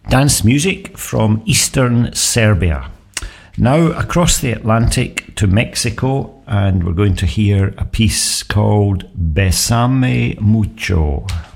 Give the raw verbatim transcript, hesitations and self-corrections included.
Dance music from eastern Serbia. Now across the Atlantic to Mexico, and we're going to hear a piece called Besame Mucho.